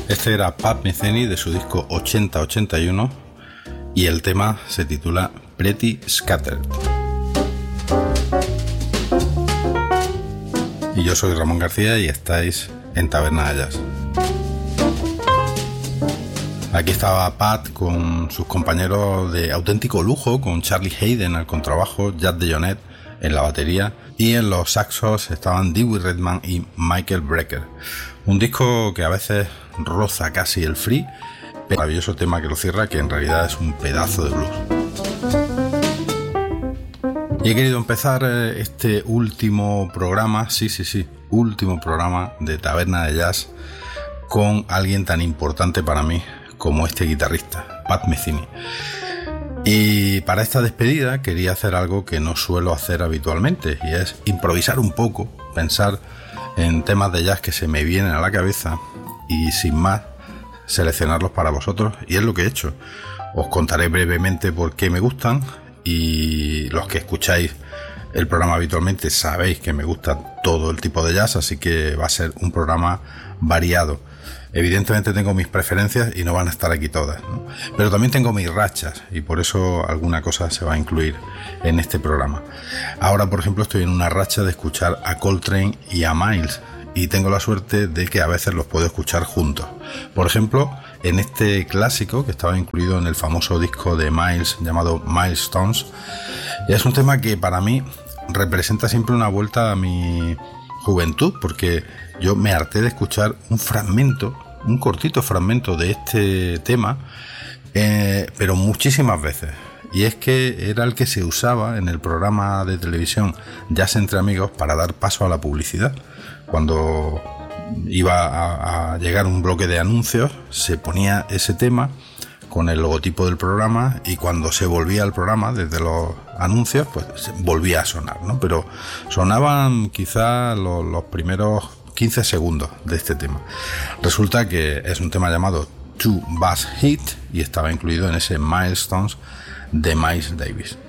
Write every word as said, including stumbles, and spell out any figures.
Este era Pat Metheny de su disco ochenta ochenta y uno y el tema se titula Pretty Scattered. Y yo soy Ramón García y estáis en Taberna de Jazz. Aquí estaba Pat con sus compañeros de auténtico lujo, con Charlie Hayden al contrabajo, Jack DeJohnette en la batería y en los saxos estaban Dewey Redman y Michael Brecker. Un disco que a veces roza casi el free, pero maravilloso tema que lo cierra, que en realidad es un pedazo de blues. Y he querido empezar este último programa, sí, sí, sí, último programa de Taberna de Jazz con alguien tan importante para mí como este guitarrista, Pat Metheny. Y para esta despedida quería hacer algo que no suelo hacer habitualmente, y es improvisar un poco, pensar en temas de jazz que se me vienen a la cabeza y sin más seleccionarlos para vosotros, y es lo que he hecho. Os contaré brevemente por qué me gustan, y los que escucháis el programa habitualmente sabéis que me gusta todo el tipo de jazz, así que va a ser un programa variado. Evidentemente tengo mis preferencias y no van a estar aquí todas, ¿no? Pero también tengo mis rachas y por eso alguna cosa se va a incluir en este programa. Ahora, por ejemplo, estoy en una racha de escuchar a Coltrane y a Miles y tengo la suerte de que a veces los puedo escuchar juntos. Por ejemplo, en este clásico que estaba incluido en el famoso disco de Miles llamado Milestones, es un tema que para mí representa siempre una vuelta a mi juventud, porque yo me harté de escuchar un fragmento, un cortito fragmento de este tema, eh, pero muchísimas veces. Y es que era el que se usaba en el programa de televisión Jazz entre Amigos para dar paso a la publicidad. Cuando iba a, a llegar un bloque de anuncios, se ponía ese tema con el logotipo del programa, y cuando se volvía al programa desde los anuncios, pues volvía a sonar, ¿no? Pero sonaban quizá los, los primeros quince segundos de este tema. Resulta que es un tema llamado Two Bass Hit y estaba incluido en ese Milestones de Miles Davis.